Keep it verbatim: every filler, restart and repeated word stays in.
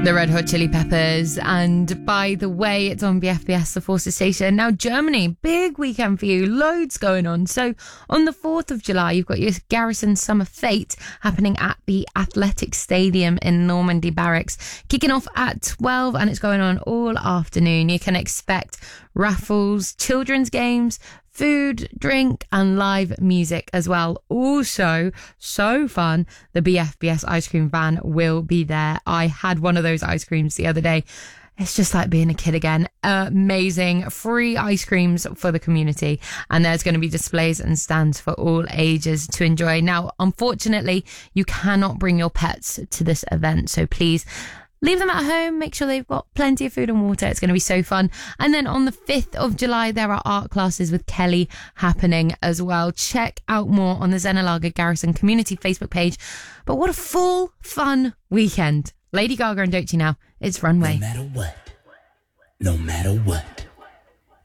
The Red Hot Chili Peppers, and by the way, it's on B F B S, the Forces Station. Now, Germany, big weekend for you, loads going on. So, on the fourth of July, you've got your Garrison Summer Fete happening at the Athletic Stadium in Normandy Barracks, kicking off at twelve, and it's going on all afternoon. You can expect raffles, children's games, food, drink, and live music as well. Also, so fun, the B F B S ice cream van will be there. I had one of those ice creams the other day. It's just like being a kid again. Amazing. Free ice creams for the community. And there's going to be displays and stands for all ages to enjoy. Now, unfortunately, you cannot bring your pets to this event. So please leave them at home. Make sure they've got plenty of food and water. It's going to be so fun. And then on the fifth of July, there are art classes with Kelly happening as well. Check out more on the Zenalaga Garrison community Facebook page. But what a full, fun weekend. Lady Gaga and Doechii now. It's Runway. No matter what. No matter what.